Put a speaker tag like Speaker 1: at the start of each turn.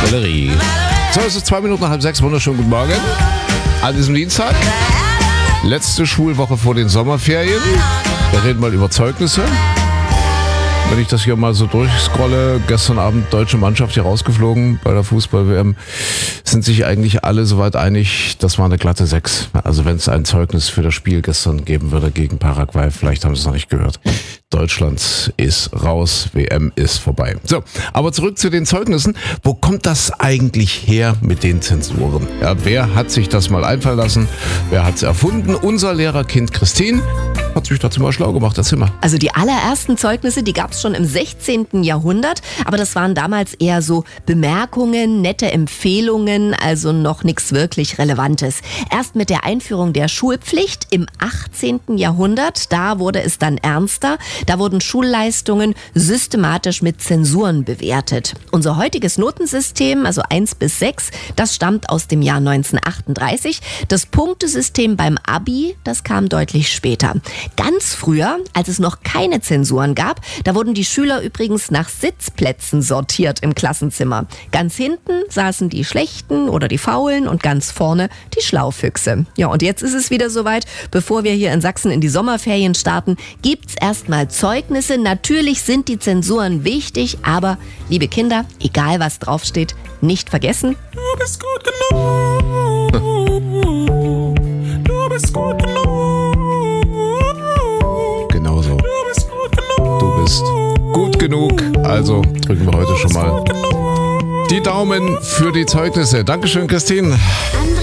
Speaker 1: Valerie. So, es ist 2 Minuten nach 5:30. Wunderschönen guten Morgen. An diesem Dienstag. Letzte Schulwoche vor den Sommerferien. Wir reden mal über Zeugnisse. Wenn ich das hier mal so durchscrolle, gestern Abend deutsche Mannschaft hier rausgeflogen bei der Fußball-WM, sind sich eigentlich alle soweit einig, das war eine glatte 6. Also wenn es ein Zeugnis für das Spiel gestern geben würde gegen Paraguay, vielleicht haben Sie es noch nicht gehört. Deutschland ist raus, WM ist vorbei. So, aber zurück zu den Zeugnissen. Wo kommt das eigentlich her mit den Zensuren? Ja, wer hat sich das mal einfallen lassen? Wer hat es erfunden? Unser Lehrerkind Christine hat sich dazu mal schlau gemacht. Erzähl mal.
Speaker 2: Also die allerersten Zeugnisse, die gab es schon im 16. Jahrhundert, aber das waren damals eher so Bemerkungen, nette Empfehlungen, also noch nichts wirklich Relevantes. Erst mit der Einführung der Schulpflicht im 18. Jahrhundert, da wurde es dann ernster. Da wurden Schulleistungen systematisch mit Zensuren bewertet. Unser heutiges Notensystem, also 1 bis 6, das stammt aus dem Jahr 1938. Das Punktesystem beim Abi, das kam deutlich später. Ganz früher, als es noch keine Zensuren gab, da wurden die Schüler übrigens nach Sitzplätzen sortiert im Klassenzimmer. Ganz hinten saßen die Schlechten oder die Faulen und ganz vorne die Schlaufüchse. Ja, und jetzt ist es wieder soweit. Bevor wir hier in Sachsen in die Sommerferien starten, gibt's erstmal Zeugnisse. Natürlich sind die Zensuren wichtig, aber liebe Kinder, egal was draufsteht, nicht vergessen.
Speaker 3: Du bist gut genug. Du bist gut genug.
Speaker 1: Genau so.
Speaker 3: Du bist gut genug.
Speaker 1: Du bist gut genug. Also drücken wir heute schon mal die Daumen für die Zeugnisse. Dankeschön, Christine.